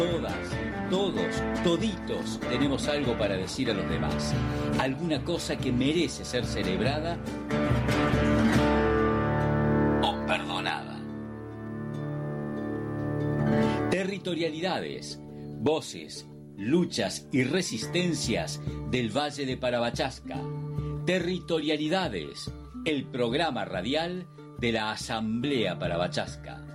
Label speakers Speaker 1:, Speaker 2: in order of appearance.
Speaker 1: Todas, todos, toditos tenemos algo para decir a los demás. Alguna cosa que merece ser celebrada o perdonada. Territorialidades, voces, luchas y resistencias del Valle de Parabachasca. Territorialidades, el programa radial de la Asamblea Parabachasca.